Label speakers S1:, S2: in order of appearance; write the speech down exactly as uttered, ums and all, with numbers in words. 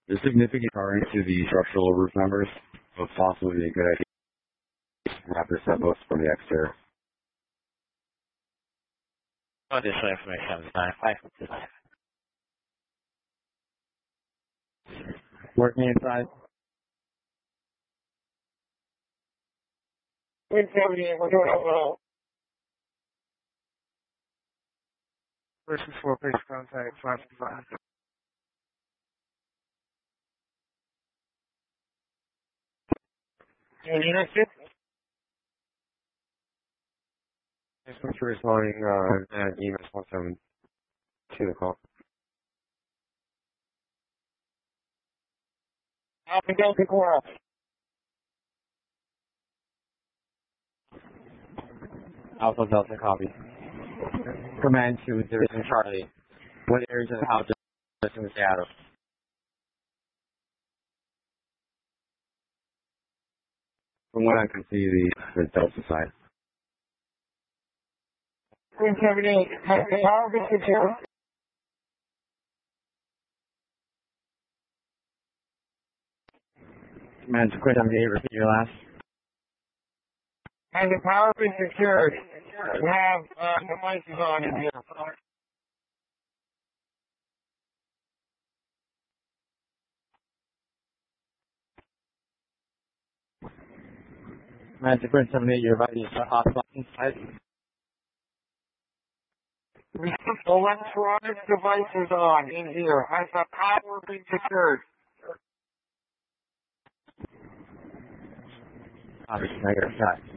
S1: The significant current to the structural roof members would possibly be a good idea to wrap this up most from the exterior.
S2: Additional information on five design.
S1: Working inside.
S3: Wind seventy-eight, we're doing overall.
S4: First and four base contact, five design.
S3: Unit six.
S1: This one's responding uh, at E M S one seven two the call.
S3: Alpha Delta Coral.
S1: Alpha Delta copy. Command to Division Charlie. What areas of the house is in the shadow? From what I can see, the, the Delta side.
S3: Wind seventy-eight, has the power been secured?
S1: Command to quit, I'm going to repeat your last.
S3: Has the power been secured? We have uh, devices on in here.
S1: Command to quit, seven eight, your body is hotspot inside.
S3: We have electronic devices on in here. Has the power been secured?
S1: Obviously, negative shot.